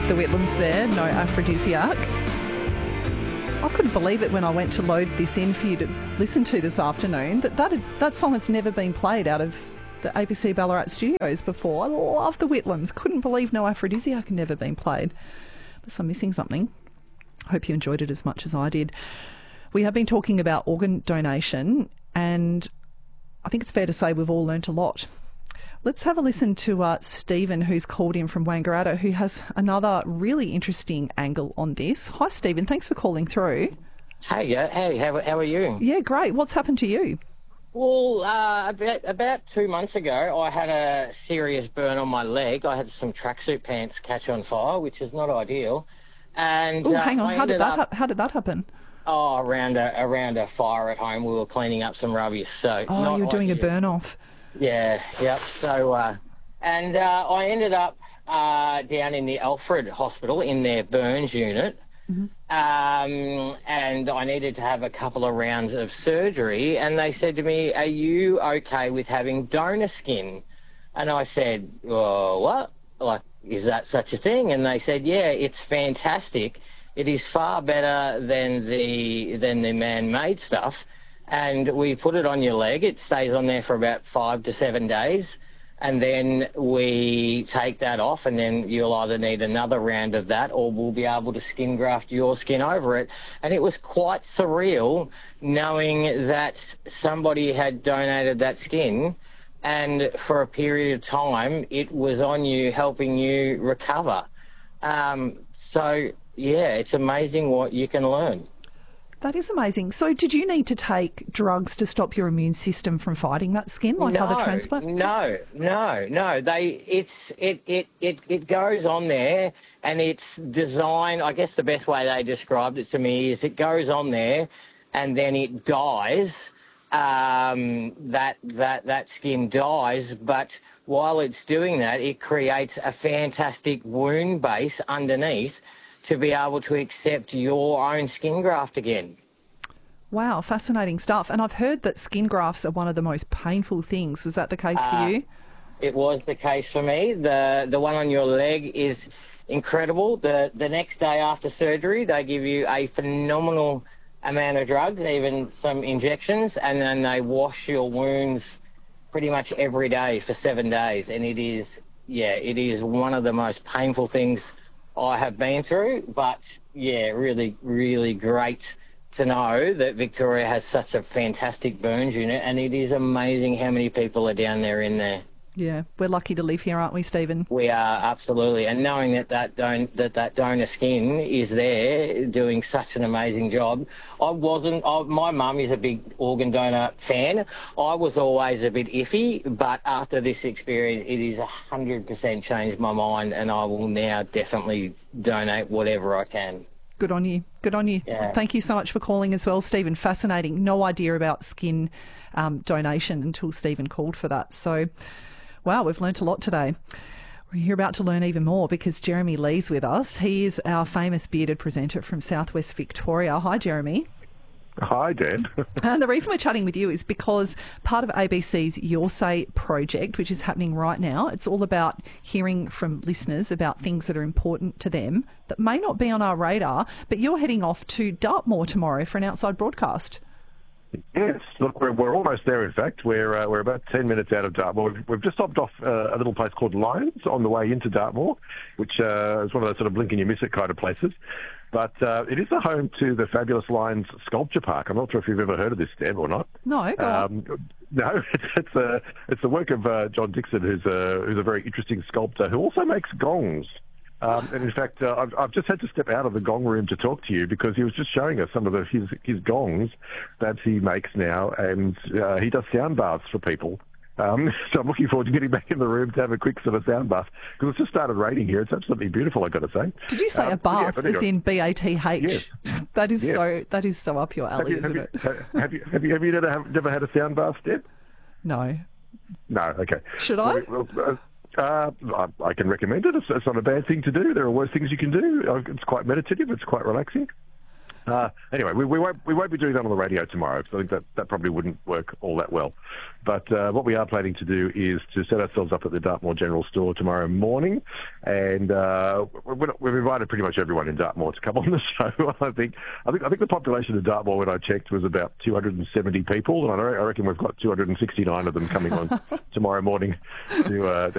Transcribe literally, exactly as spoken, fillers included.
The Whitlams there, no aphrodisiac. I couldn't believe it when I went to load this in for you to listen to this afternoon, that that, had, that song has never been played out of the A B C Ballarat studios before. I love The Whitlams. Couldn't believe No Aphrodisiac had never been played. Unless I'm missing something. Hope you enjoyed it as much as I did. We have been talking about organ donation, and I think it's fair to say we've all learnt a lot. Let's have a listen to uh, Stephen, who's called in from Wangaratta, who has another really interesting angle on this. Hi, Stephen. Thanks for calling through. Hey, yeah. Hey, how, how are you? Yeah, great. What's happened to you? Well, uh, about, about two months ago, I had a serious burn on my leg. I had some tracksuit pants catch on fire, which is not ideal. And oh, uh, hang on. I How did that? up, Ha- how did that happen? Oh, around a around a fire at home, we were cleaning up some rubbish. So oh, you're doing ideal. a burn off. Yeah, yep. So, uh, and uh, I ended up uh, down in the Alfred Hospital in their burns unit, mm-hmm. um, and I needed to have a couple of rounds of surgery. And they said to me, "Are you okay with having donor skin?" And I said, "Oh, what? Like, is that such a thing?" And they said, "Yeah, it's fantastic. It is far better than the than the man-made stuff." And we put it on your leg. It stays on there for about five to seven days. And then we take that off, and then you'll either need another round of that, or we'll be able to skin graft your skin over it. And it was quite surreal knowing that somebody had donated that skin, and for a period of time, it was on you, helping you recover. Um, so, yeah, it's amazing what you can learn. That is amazing. So did you need to take drugs to stop your immune system from fighting that skin like no, other transplants? No, no, no. They it's it, it, it, it goes on there, and it's designed, I guess the best way they described it to me is it goes on there and then it dies. Um, that that that skin dies, but while it's doing that, it creates a fantastic wound base underneath to be able to accept your own skin graft again. Wow, fascinating stuff. And I've heard that skin grafts are one of the most painful things. Was that the case uh, for you? It was the case for me. The the one on your leg is incredible. The the next day after surgery, they give you a phenomenal amount of drugs, even some injections, and then they wash your wounds pretty much every day for seven days. And it is, yeah, it is one of the most painful things I have been through, but yeah, really, really great to know that Victoria has such a fantastic burns unit, and it is amazing how many people are down there in there. Yeah, we're lucky to live here, aren't we, Stephen? We are, absolutely. And knowing that that, don- that that donor skin is there doing such an amazing job. I wasn't, I, my mum is a big organ donor fan. I was always a bit iffy, but after this experience, it is one hundred percent changed my mind, and I will now definitely donate whatever I can. Good on you. Good on you. Yeah. Thank you so much for calling as well, Stephen. Fascinating. No idea about skin um, donation until Stephen called for that. So, wow, we've learnt a lot today. We're about to learn even more because Jeremy Lee's with us. He is our famous bearded presenter from Southwest Victoria. Hi, Jeremy. Hi, Dan. And the reason we're chatting with you is because part of A B C's Your Say project, which is happening right now, it's all about hearing from listeners about things that are important to them that may not be on our radar, but you're heading off to Dartmoor tomorrow for an outside broadcast. Yes, look, we're, we're almost there, in fact. We're uh, we're about ten minutes out of Dartmoor. We've, we've just stopped off uh, a little place called Lyons on the way into Dartmoor, which uh, is one of those sort of blink and you miss it kind of places. But uh, it is the home to the fabulous Lyons Sculpture Park. I'm not sure if you've ever heard of this, Deb, or not. No, go on. Um, no, it's it's, uh, it's the work of uh, John Dixon, who's a who's a very interesting sculptor who also makes gongs. Um, and in fact, uh, I've, I've just had to step out of the gong room to talk to you because he was just showing us some of the, his his gongs that he makes now, and uh, he does sound baths for people. Um, so I'm looking forward to getting back in the room to have a quick sort of sound bath because it's just started raining here. It's absolutely beautiful, I've got to say. Did you say um, a bath, yeah, as in B A T H? Yes. That is yes. so. That is so up your alley, have you, isn't have it? You, have you have you have you never, have, never had a sound bath, Deb? No. No. Okay. Should I? Well, uh, Uh, I, I can recommend it. It's, it's not a bad thing to do. There are worse things you can do. It's quite meditative. It's quite relaxing. Uh, anyway, we, we won't we won't be doing that on the radio tomorrow because I think that, that probably wouldn't work all that well. But uh, what we are planning to do is to set ourselves up at the Dartmoor General Store tomorrow morning, and uh, we're, we've invited pretty much everyone in Dartmoor to come on the show. I think I think I think the population of Dartmoor, when I checked, was about two hundred seventy people, and I reckon we've got two hundred sixty-nine of them coming on tomorrow morning to, uh, to